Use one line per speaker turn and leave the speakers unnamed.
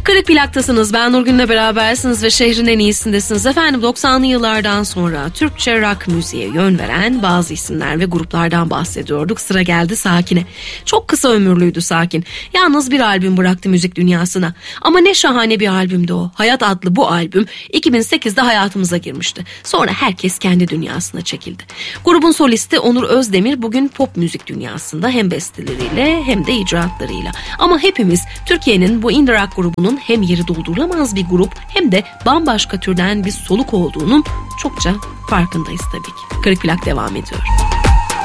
Kırık Plak'tasınız. Ben Nurgün'le berabersiniz ve şehrin en iyisindesiniz. Efendim 90'lı yıllardan sonra Türkçe rock müziğe yön veren bazı isimler ve gruplardan bahsediyorduk. Sıra geldi Sakin'e. Çok kısa ömürlüydü Sakin. Yalnız bir albüm bıraktı müzik dünyasına. Ama ne şahane bir albümdü o. Hayat adlı bu albüm 2008'de hayatımıza girmişti. Sonra herkes kendi dünyasına çekildi. Grubun solisti Onur Özdemir bugün pop müzik dünyasında hem besteleriyle hem de icraatlarıyla. Ama hepimiz Türkiye'nin bu indie rock grubunun hem yeri doldurulamaz bir grup hem de bambaşka türden bir soluk olduğunun çokça farkındayız tabii ki. Kırık Plak devam ediyor.